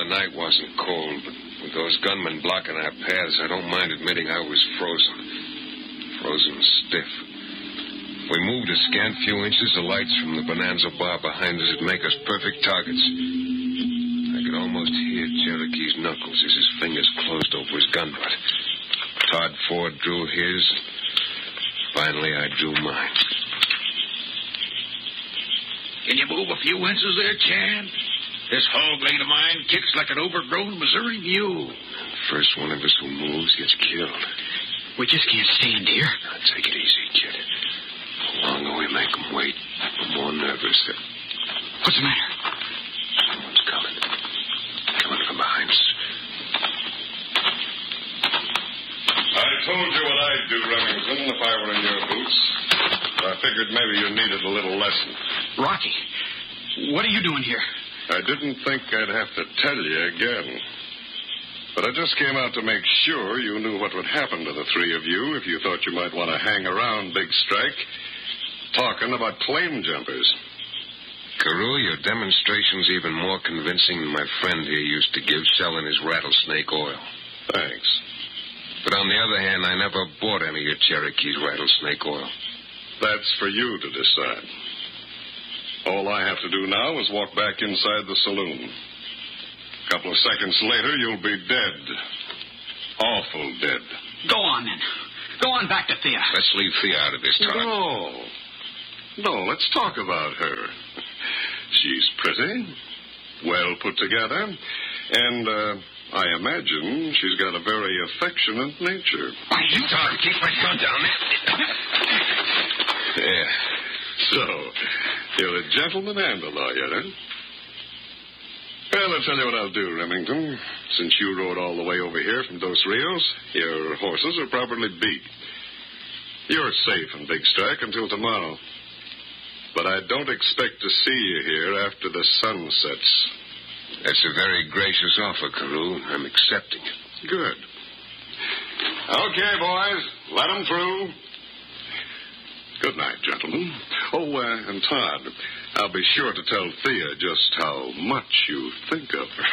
night wasn't cold, but with those gunmen blocking our paths, I don't mind admitting I was frozen. Frozen stiff. We moved a scant few inches, the lights from the Bonanza bar behind us would make us perfect targets. I could almost hear Cherokee's knuckles as his fingers closed over his gun butt. Todd Ford drew his. Finally, I drew mine. Can you move a few inches there, Chad? This hog blade of mine kicks like an overgrown Missouri mule. The first one of us who moves gets killed. We just can't stand here. Now, take it easy, kid. The longer we make them wait, the more nervous they're... What's the matter? Someone's coming. Coming from behind us. I told you what I'd do, Remington, if I were in your boots. I figured maybe you needed a little lesson. Rocky, what are you doing here? I didn't think I'd have to tell you again. But I just came out to make sure you knew what would happen to the three of you if you thought you might want to hang around Big Strike talking about claim jumpers. Carew, your demonstration's even more convincing than my friend here used to give selling his rattlesnake oil. Thanks. But on the other hand, I never bought any of your Cherokee's rattlesnake oil. That's for you to decide. All I have to do now is walk back inside the saloon. A couple of seconds later, you'll be dead. Awful dead. Go on, then. Go on back to Thea. Let's leave Thea out of this, Todd. No, let's talk about her. She's pretty, well put together, and I imagine she's got a very affectionate nature. Why, you Todd, keep my gun down there. Yeah. So, you're a gentleman and a lawyer, huh? Well, I'll tell you what I'll do, Remington. Since you rode all the way over here from Dos Rios, your horses are properly beat. You're safe in Big Strike until tomorrow. But I don't expect to see you here after the sun sets. That's a very gracious offer, Carew. I'm accepting it. Good. Okay, boys. Let 'em through. Good night, gentlemen. Oh, and Todd, I'll be sure to tell Thea just how much you think of her.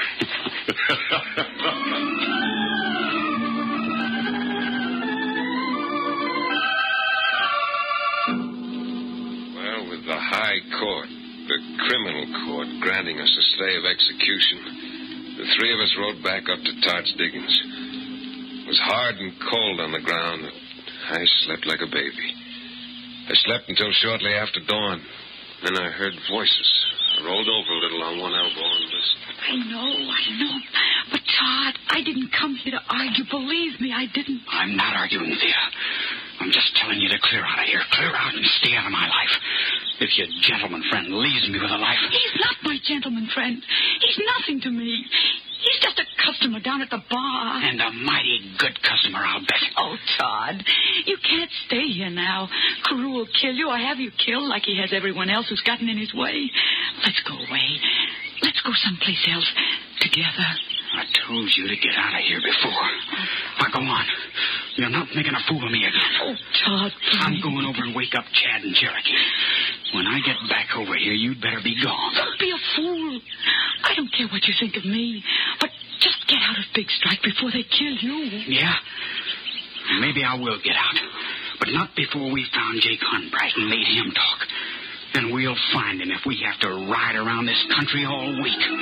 Well, with the high court, the criminal court, granting us a stay of execution, the three of us rode back up to Todd's diggings. It was hard and cold on the ground. I slept like a baby. I slept until shortly after dawn. Then I heard voices. I rolled over a little on one elbow and listened. I know. But, Todd, I didn't come here to argue. Believe me, I didn't. I'm not arguing, Thea. I'm just telling you to clear out of here. Clear out and stay out of my life. If your gentleman friend leaves me with a life... He's not my gentleman friend. He's nothing to me. He's just a customer down at the bar. And a mighty good customer, I'll bet. Oh, Todd, you can't stay here now. Carew will kill you or have you killed like he has everyone else who's gotten in his way. Let's go away. Let's go someplace else together. I told you to get out of here before. Now, go on. You're not making a fool of me again. Oh, Todd, please. I'm going over and wake up Chad and Cherokee. When I get back over here, you'd better be gone. Don't be a fool. I don't care what you think of me, but just get out of Big Strike before they kill you. Yeah? Maybe I will get out, but not before we found Jake Hunbright and made him talk. Then we'll find him if we have to ride around this country all week.